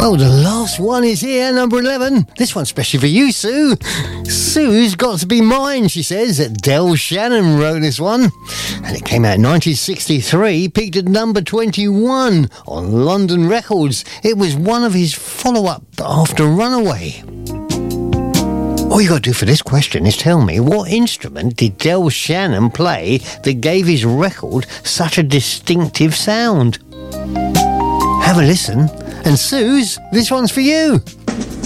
Well, the last one is here, number 11. This one's especially for you, Sue. Sue's Got to Be Mine, she says. Del Shannon wrote this one. And it came out in 1963, peaked at number 21 on London Records. It was one of his follow-up after Runaway. All you got to do for this question is tell me, what instrument did Del Shannon play that gave his record such a distinctive sound? Have a listen. And Suze, this one's for you.